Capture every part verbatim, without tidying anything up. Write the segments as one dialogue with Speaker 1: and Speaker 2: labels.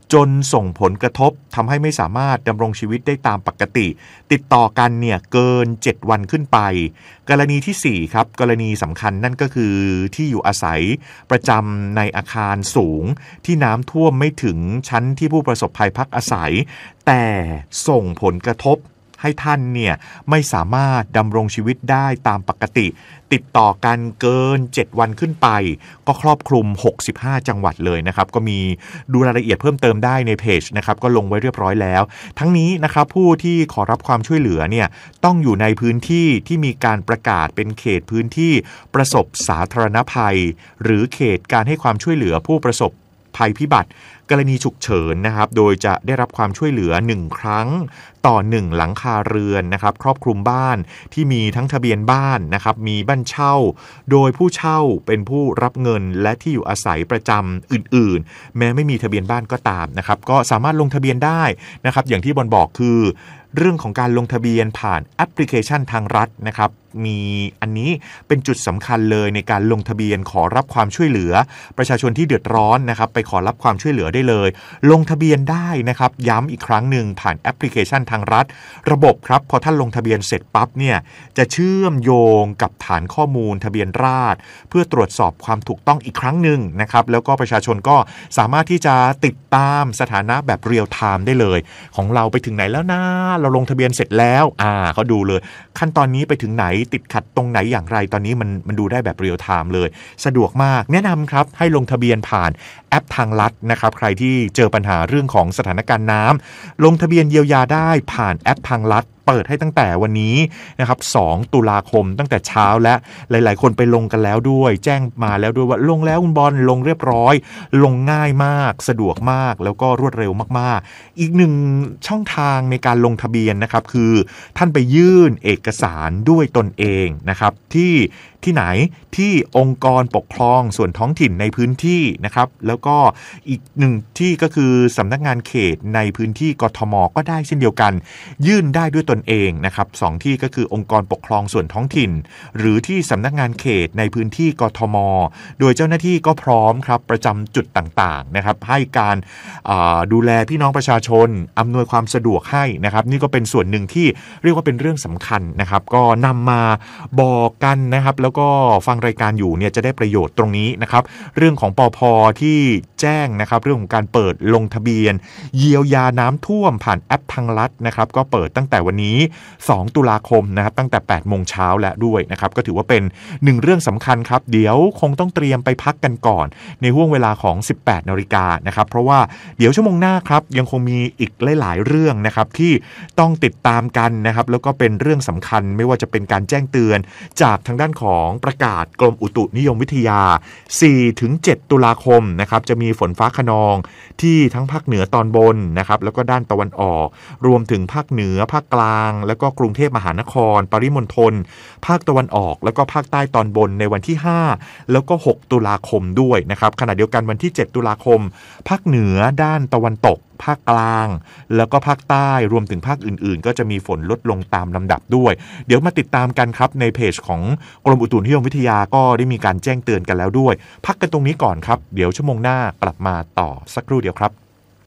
Speaker 1: จนส่งผลกระทบทำให้ไม่สามารถดำรงชีวิตได้ตามปกติติดต่อกันเนี่ยเกินเจ็ดวันขึ้นไปกรณีที่สี่ครับกรณีสำคัญนั่นก็คือที่อยู่อาศัยประจำในอาคารสูงที่น้ำท่วมไม่ถึงชั้นที่ผู้ประสบภัยพักอาศัยแต่ส่งผลกระทบให้ท่านเนี่ยไม่สามารถดำรงชีวิตได้ตามปกติติดต่อกันเกินเจ็ดวันขึ้นไปก็ครอบคลุมหกสิบห้าจังหวัดเลยนะครับก็มีดูรายละเอียดเพิ่มเติมได้ในเพจนะครับก็ลงไว้เรียบร้อยแล้วทั้งนี้นะครับผู้ที่ขอรับความช่วยเหลือเนี่ยต้องอยู่ในพื้นที่ที่มีการประกาศเป็นเขตพื้นที่ประสบสาธารณภัยหรือเขตการให้ความช่วยเหลือผู้ประสบภัยพิบัติกรณีฉุกเฉินนะครับโดยจะได้รับความช่วยเหลือหนึ่งครั้งต่อหนึ่งหลังคาเรือนนะครับครอบคลุมบ้านที่มีทั้งทะเบียนบ้านนะครับมีบ้านเช่าโดยผู้เช่าเป็นผู้รับเงินและที่อยู่อาศัยประจำอื่นๆแม้ไม่มีทะเบียนบ้านก็ตามนะครับก็สามารถลงทะเบียนได้นะครับอย่างที่บอลบอกคือเรื่องของการลงทะเบียนผ่านแอปพลิเคชันทางรัฐนะครับมีอันนี้เป็นจุดสำคัญเลยในการลงทะเบียนขอรับความช่วยเหลือประชาชนที่เดือดร้อนนะครับไปขอรับความช่วยเหลือได้เลยลงทะเบียนได้นะครับย้ำอีกครั้งหนึ่งผ่านแอปพลิเคชันทางรัฐระบบครับพอท่านลงทะเบียนเสร็จปั๊บเนี่ยจะเชื่อมโยงกับฐานข้อมูลทะเบียนราษฎร์เพื่อตรวจสอบความถูกต้องอีกครั้งหนึ่งนะครับแล้วก็ประชาชนก็สามารถที่จะติดตามสถานะแบบเรียลไทม์ได้เลยของเราไปถึงไหนแล้วนะเราลงทะเบียนเสร็จแล้วอ่าเขาดูเลยขั้นตอนนี้ไปถึงไหนติดขัดตรงไหนอย่างไรตอนนี้มันมันดูได้แบบเรียลไทม์เลยสะดวกมากแนะนำครับให้ลงทะเบียนผ่านแอปทางลัดนะครับใครที่เจอปัญหาเรื่องของสถานการณ์น้ำลงทะเบียนเยียวยาได้ผ่านแอปทางลัดเปิดให้ตั้งแต่วันนี้นะครับสองตุลาคมตั้งแต่เช้าและหลายๆคนไปลงกันแล้วด้วยแจ้งมาแล้วด้วยว่าลงแล้วคุณบอลลงเรียบร้อยลงง่ายมากสะดวกมากแล้วก็รวดเร็วมากๆอีกหนึ่งช่องทางในการลงทะเบียนนะครับคือท่านไปยื่นเอกสารด้วยตนเองนะครับที่ที่ไหนที่องค์กรปกครองส่วนท้องถิ่นในพื้นที่นะครับแล้วก็อีกหนึ่งที่ก็คือสำนักงานเขตในพื้นที่กทมก็ได้เช่นเดียวกันยื่นได้ด้วยตนเองนะครับสองที่ก็คือองค์กรปกครองส่วนท้องถิ่นหรือที่สำนักงานเขตในพื้นที่กทมโดยเจ้าหน้าที่ก็พร้อมครับประจำจุดต่างๆนะครับให้การดูแลพี่น้องประชาชนอำนวยความสะดวกให้นะครับนี่ก็เป็นส่วนหนึ่งที่เรียกว่าเป็นเรื่องสำคัญนะครับก็นำมาบอกกันนะครับแล้วก็ฟังรายการอยู่เนี่ยจะได้ประโยชน์ตรงนี้นะครับเรื่องของปภ.ที่แจ้งนะครับเรื่องของการเปิดลงทะเบียนเยียวยาน้ำท่วมผ่านแอปทางลัดนะครับก็เปิดตั้งแต่วันนี้สองตุลาคมนะครับตั้งแต่แปดโมงเช้าแล้วด้วยนะครับก็ถือว่าเป็นหนึ่งเรื่องสำคัญครับเดี๋ยวคงต้องเตรียมไปพักกันก่อนในห่วงเวลาของสิบแปดนาฬิกานะครับเพราะว่าเดี๋ยวชั่วโมงหน้าครับยังคงมีอีกหลายๆเรื่องนะครับที่ต้องติดตามกันนะครับแล้วก็เป็นเรื่องสำคัญไม่ว่าจะเป็นการแจ้งเตือนจากทางด้านของประกาศกรมอุตุนิยมวิทยา สี่ถึงเจ็ด ตุลาคมนะครับจะมีฝนฟ้าคะนองที่ทั้งภาคเหนือตอนบนนะครับแล้วก็ด้านตะวันออกรวมถึงภาคเหนือภาคกลางแล้วก็กรุงเทพมหานครปริมณฑลภาคตะวันออกแล้วก็ภาคใต้ตอนบนในวันที่ห้าแล้วก็หกตุลาคมด้วยนะครับขณะเดียวกันวันที่เจ็ดตุลาคมภาคเหนือด้านตะวันตกภาคกลางแล้วก็ภาคใต้รวมถึงภาคอื่นๆก็จะมีฝนลดลงตามลำดับด้วยเดี๋ยวมาติดตามกันครับในเพจของกรมอุตุนิยมวิทยาก็ได้มีการแจ้งเตือนกันแล้วด้วยพักกันตรงนี้ก่อนครับเดี๋ยวชั่วโมงหน้ากลับมาต่อสักครู่เดียวครับ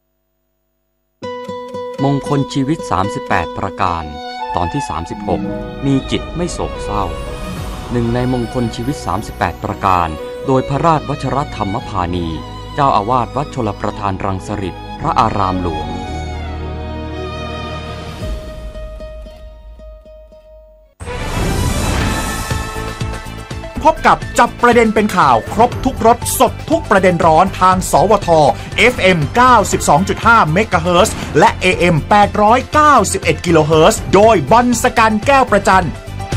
Speaker 2: มงคลชีวิตสามสิบแปดประการตอนที่สามสิบหกมีจิตไม่โศกเศร้าหนึ่งในมงคลชีวิตสามสิบแปดประการโดยพระราชวชรธรรมพานีเจ้าอาวาสวัดชลประทานรังสฤษฎ์พระอารามหลวง
Speaker 3: พบกับจับประเด็นเป็นข่าวครบทุกรสสดทุกประเด็นร้อนทางสวท เอฟ เอ็ม เก้าสิบสองจุดห้า เมกะเฮิรตซ์และ เอ เอ็ม แปดร้อยเก้าสิบเอ็ด กิโลเฮิรตซ์โดยบอลสกันแก้วประจัน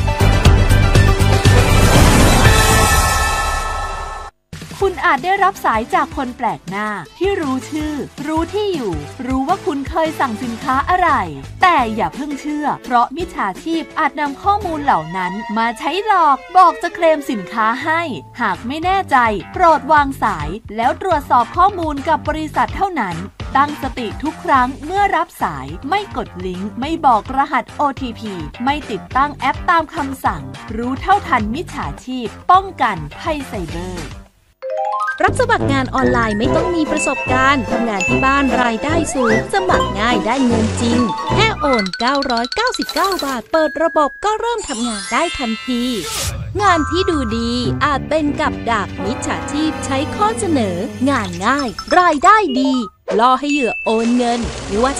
Speaker 4: คุณอาจได้รับสายจากคนแปลกหน้าที่รู้ชื่อรู้ที่อยู่รู้ว่าคุณเคยสั่งสินค้าอะไรแต่อย่าเพิ่งเชื่อเพราะมิจฉาชีพอาจนำข้อมูลเหล่านั้นมาใช้หลอกบอกจะเคลมสินค้าให้หากไม่แน่ใจโปรดวางสายแล้วตรวจสอบข้อมูลกับบริษัทเท่านั้นตั้งสติทุกครั้งเมื่อรับสายไม่กดลิงก์ไม่บอกรหัส โอ ที พี ไม่ติดตั้งแอปตามคำสั่งรู้เท่าทันมิจฉาชีพป้องกันภัยไซเบอร์
Speaker 5: รับสมัครงานออนไลน์ไม่ต้องมีประสบการณ์ทำงานที่บ้านรายได้สูงสมัครง่ายได้เงินจริงแค่โอนเก้าร้อยเก้าสิบเก้าบาทเปิดระบบก็เริ่มทำงานได้ทันทีงานที่ดูดีอาจเป็นกับดักมิจฉาชีพใช้ข้อเสนองานง่ายรายได้ดีล่อให้เหยื่อโอนเงินไม่ว่า